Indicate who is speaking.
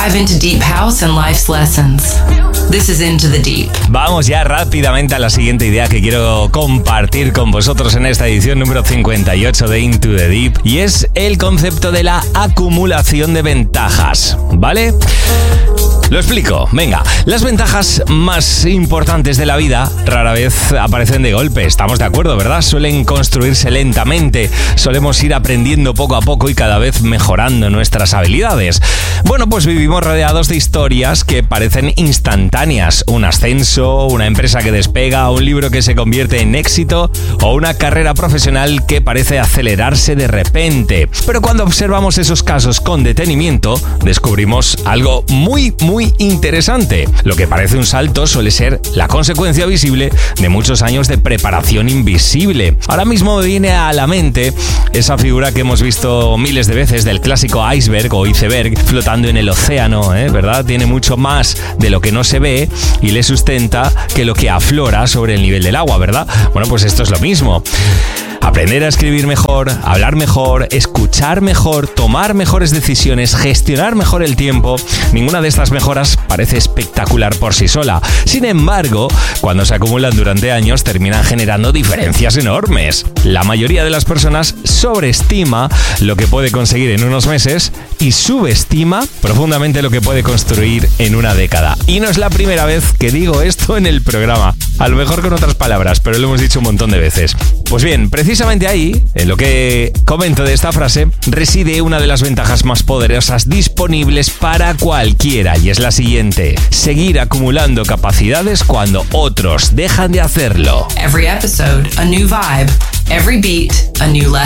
Speaker 1: dive into deep house and life's lessons. This is Into the Deep.
Speaker 2: Vamos ya rápidamente a la siguiente idea que quiero compartir con vosotros en esta edición número 58 de Into the Deep, y es el concepto de la acumulación de ventajas, ¿vale? Lo explico, venga. Las ventajas más importantes de la vida rara vez aparecen de golpe, estamos de acuerdo, ¿verdad? Suelen construirse lentamente, solemos ir aprendiendo poco a poco y cada vez mejorando nuestras habilidades. Bueno, pues vivimos rodeados de historias que parecen instantáneas. Un ascenso, una empresa que despega, un libro que se convierte en éxito o una carrera profesional que parece acelerarse de repente. Pero cuando observamos esos casos con detenimiento, descubrimos algo muy interesante. Lo que parece un salto suele ser la consecuencia visible de muchos años de preparación invisible. Ahora mismo me viene a la mente esa figura que hemos visto miles de veces del clásico iceberg o iceberg flotando en el océano, ¿verdad? Tiene mucho más de lo que no se ve y le sustenta que lo que aflora sobre el nivel del agua, ¿verdad? Bueno, pues esto es lo mismo. Aprender a escribir mejor, hablar mejor, escuchar mejor, tomar mejores decisiones, gestionar mejor el tiempo. Ninguna de estas mejoras parece espectacular por sí sola. Sin embargo, cuando se acumulan durante años, terminan generando diferencias enormes. La mayoría de las personas sobreestima lo que puede conseguir en unos meses y subestima profundamente lo que puede construir en una década. Y no es la primera vez que digo esto en el programa. A lo mejor con otras palabras, pero lo hemos dicho un montón de veces. Pues bien, precisamente ahí, en lo que comento de esta frase, reside una de las ventajas más poderosas disponibles para cualquiera, y es la siguiente: seguir acumulando capacidades cuando otros dejan de hacerlo.
Speaker 1: Every episode, a new vibe. Every beat, a new lesson.